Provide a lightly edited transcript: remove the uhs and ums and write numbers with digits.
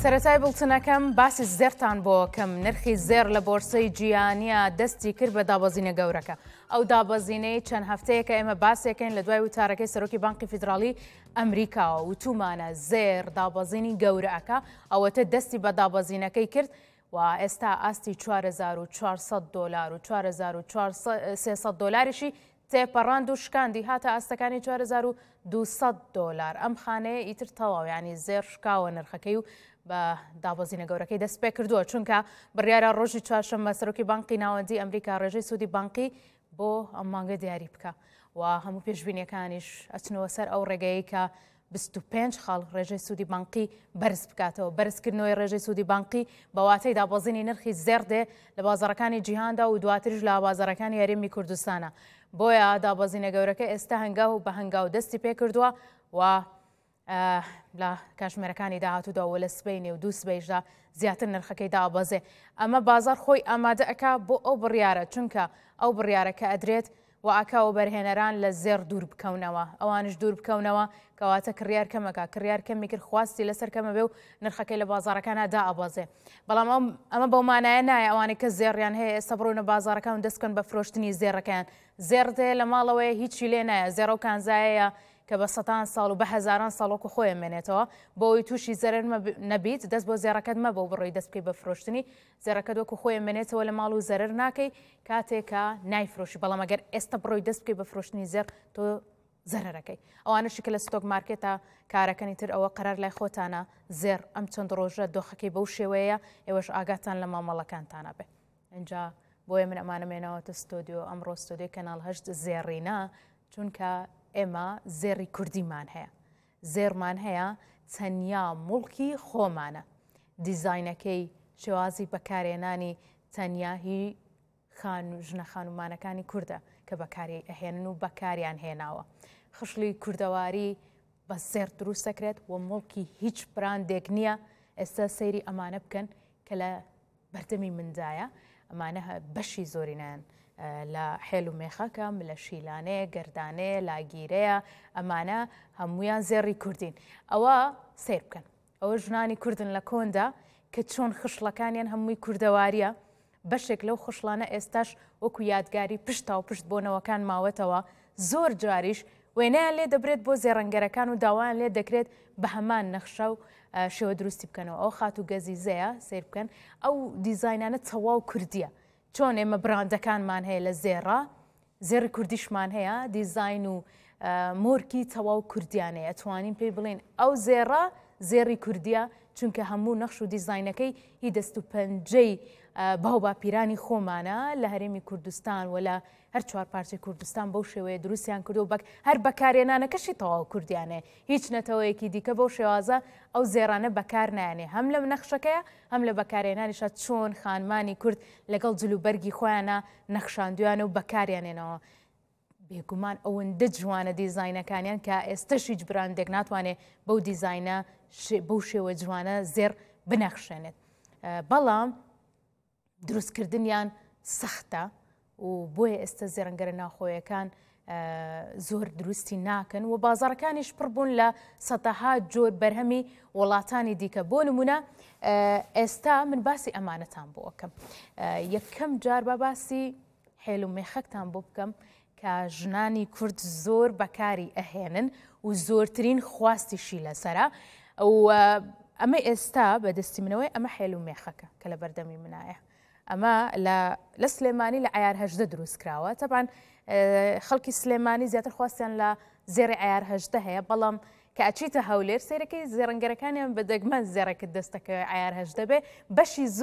سەرەتای بڵتنەکەم باسی زێرتان بۆ کەم نرخی زێر لە بۆرسەی جیهانیە دەستی کرد بە دابەزینە گەورەکە. ئەو دابەزینەی چەند هەفتەیەکە ئێمە باسیەکەین لە دوای وتارەکەی سەرۆکی بانکی فیدراڵی ئەمریکاوە وتومانە زێر دابەزینی گەورەکە ئەوەتە دەستی بە دابەزینەکەی کرد و ئێستا ئاستی 4400 دلار و 4300 دلاریشی تێپەڕاند و شکاندی هاتە ئاستەکانی 4200 دلار. ئەم خانەیە ئیتر تەواو ینی زێر شکاوە نرخەکەی و بە دابەزینە گەورەکەی دەست پێ کردووە چونکە بڕیارە ڕۆژی چوارشەممە سەرۆکی بانقی ناوەندی ئەمریکا ڕێژەی سوودی بانقی بۆ ئەم مانگە دیاری بکە و هەموو پێشبینیەکانیش ئەچنەوە سەر ئەو ڕێگەیە کە 25 خاڵ ڕێژەی سوودی بانقی بەرز بکاتەوە. بەرزکردنەوەی ڕێژەی سوودی بانقی بەواتەی دابەزینی نرخی زێر دێ لە بازاڕەکانی جیهاندا و دواتریش لە بازاڕەکانی یاریمی کوردستانە. بۆیە دابەزینە گەورەکە ئێستا هەنگاو بە هەنگاو دەستی پێ کردووە و لە کاتژمێرەکانی داهاتوودا و لە سبەینێ و دوو سبەیشدا زیاتر نرخەکەی دابەزێ. ئەمە بازار خۆی ئامادە ئەکا بۆ ئەو بڕیارە چونکە ئەو بڕیارەکە ئەدرێت و ئاکاوە بەرهێنەران لە زێر دوور بکەونەوە ئەوانش دوور بکەونەوە کەواتە کڕیار کەمەکە کڕیار کەمی کرد خواستی لەسەر کەمە بێ و نرخەکەی لە بازارەکانە دائەبەزێ. بەڵام ئەمە بەو مانایە نایە ئەوانەی کە زێڕیان هەیە ئێستا بڕۆنە بازارەکان دەستکەن بە فرۆشتنی زێڕەکەیان. زێر دێ لە ماڵەوەی هیچی لێ نایە زێڕە و کانزایەیە کە بە سەتان ساڵ و بە هەزاران ساڵۆکو خۆیان مێنێتەوە بۆەوەی تووشی زەرر نەبیت دەست بۆ زێڕەکەت مە بۆ بڕۆی دەست بکەی بە فرۆشتنی زێڕەکەت وەکو خۆیان مێنێتەوە لە ماڵ و زەرر ناکەی کاتێکە نایفرۆشی. بەڵام ئەگەر ئێستا بڕۆی دەست بکەی بە فرۆشتنی زێر تۆ زەرەرەکەی. ئەوانشی کە لە ستۆک مارکێتە کارەکەنی تر ئەوە قەرار لای خۆتانە زێر ئەم چەند ڕۆژە دۆخەکەی بەو شێوەیە ئێوەش ئاگاتان لە مامەڵەکانتانە بێ. اینجا بۆیە من ئەمانەمێنەوەتە ستۆدیۆ ئەمڕۆ ستۆدیۆ کەناڵ 8 زێڕینە چونکە ئێمە زێڕی کوردیمان هەیە زێرمان هەیە تەنیا موڵکی خۆمانە. دیزاینەکەی شێوازی بەکارێنانی تەنیا هی ژنە خانومانەکانی کووردە کە بەکاری ئەهێنن و بەکاریان هێناوە. خشلی کوردەواری بە زێر دروست دەکرێت و موڵکی هیچ براندێک نییە. ئێستا سەیری ئەمانە بکەن کە لە بەردەمی مندایە ئەمانە بەشی زۆرینیان لە حێل و مێخەکەم لە شیلانەیە گەردانەیە لاگیرەیە ئەمانە هەمویان زێڕی کوردین. ئەوە سیر بکەن ئەوە ژنانی کوردن لە کۆندا کە چۆن خشلەکانیان هەمووی کوردەواریە. بەشێک لەو خشلانە ئێستاش وەکو یادگاری پشتا و پشت بۆنەوەکان ماوەتەوە. زۆر جاریش وێنەیان لێ دەبرێت بۆ زێڕەنگەرەکان و داوایان لێ دەکرێت بە هەمان نەخشە و شێوە دروستی بکەنەوە. ئەو خات و گەزیزەیە سیر بکەن ئەو دیزاینانە تەواو کوردیە. چۆن ئێمە براندەکانمان هەیە لە زێڕە زێڕی کوردیشمان هەیە دیزاین و مۆرکی تەواو کوردیانەیە ئەتوانین پێی بڵێن ئەو زێڕە زێڕی کوردیە چونکە هەموو نەخش و دیزاینەکەی هی دەست و پەنجەی باو باپیرانی خۆمانە لە هەرێمی کوردستان و لە هەر چوار پارچەی کوردستان بەو شێوەیە دروستیان کردو بەک هەر بەکارێنانەکەشی تەواو کوردیانێ هیچ نەتەوەیەکی دیکە بەو شێوازە ئەو زێڕانە بەکار نایانێ هەم لە نەخشەکەیە هەم لە بەکارێنانیشە چۆن خانمانی کورد لەگەڵ جلوبەرگی خۆیانە نەخشاندویانە و بەکاریانێنەوە. بێگومان ئەوەندە جوانە دیزاینەکانیان کە ئێستاش هیچ براندێک ناتوانێت بەو دیزاینە بەو شێوە جوانە زێر بنەخشێنێت. بەڵام دروستکردنیان سەختە و بۆیە ئێستا زێڕەنگەرە ناخۆیەکان زۆر دروستی ناکەن و بازاڕەکانیش پڕ بوون لە سەتەها جۆر بەرهەمی وڵاتانی دیکە. بۆ نمونە ئێستا من باسی ئەمانەتان بۆ ئەەکەم. یەکەم جار بە باسی حێل و مێخەکتان بۆ بکەم کە ژنانی کورد زۆر بەکاری ئەهێنن و زۆرترین خواستیشی لەسەرە و ئەمە ئێستا بەدەستی منەوەی ئەمە حێل و مێخەکە کە لە بەردەمی منایە. ئەمە لە سلێمانی لە عیار هەژدە دروست کراوە. تەبان خەڵکی سلێمانی زیاتر خواستیان لە زێڕی عیار هەژدە هەیە بەڵام کە ئەچیتە هەولێر سیرەکەی زێڕەنگەرەکانیان بە دەگمەن زێڕێکت دەستەکە عیار هەژدە بێ بەشی